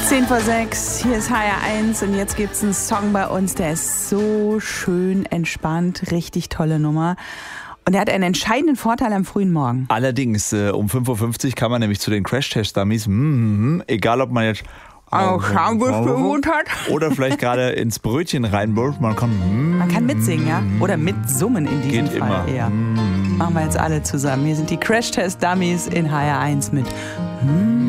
10 vor 6, hier ist HR1 und jetzt gibt's einen Song bei uns, der ist so schön entspannt, richtig tolle Nummer. Und er hat einen entscheidenden Vorteil am frühen Morgen. Allerdings, um 5.50 Uhr kann man nämlich zu den Crash-Test-Dummies, egal ob man jetzt gewohnt hat. oder vielleicht gerade ins Brötchen reinwirft, man kann mitsingen, ja? Oder mitsummen in diesem Geht Fall. immer. Ja. Machen wir jetzt alle zusammen. Hier sind die Crash-Test-Dummies in HR1 mit